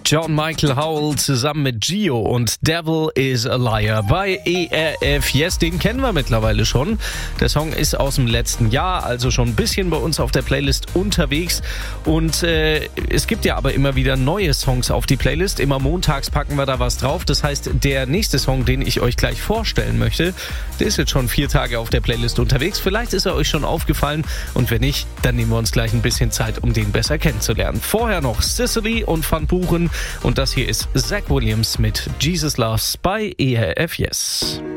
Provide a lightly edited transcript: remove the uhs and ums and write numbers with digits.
John Michael Howell zusammen mit Gio und Devil is a Liar bei ERF Yes, den kennen wir mittlerweile schon. Der Song ist aus dem letzten Jahr, also schon ein bisschen bei uns auf der Playlist unterwegs. Und es gibt ja aber immer wieder neue Songs auf die Playlist. Immer montags packen wir da was drauf. Das heißt, der nächste Song, den ich euch gleich vorstellen möchte, der ist jetzt schon 4 Tage auf der Playlist unterwegs. Vielleicht ist er euch schon aufgefallen und wenn nicht, dann nehmen wir uns gleich ein bisschen Zeit, um den besser kennenzulernen. Vorher noch Sicily und Van Buchen und das hier ist Zach Williams mit Jesus Loves bei ERF Yes.